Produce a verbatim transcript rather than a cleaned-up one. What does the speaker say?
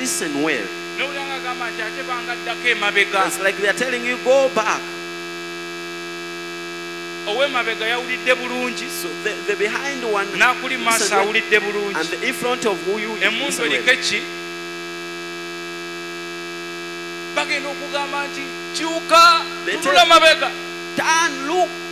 listen well. N'owulanga agamba nti ate bangaddako emabega. It's like they are telling you, go back. Ow'emabega yawulidde bulungi. So the, the behind one, n'akuli maaso listen well, awulidde bulungi. and the in front of who you Emmundu listen eriko well. ki? Bagenda okugamba nti kyuka They tunula tell- mabega. Turn, look.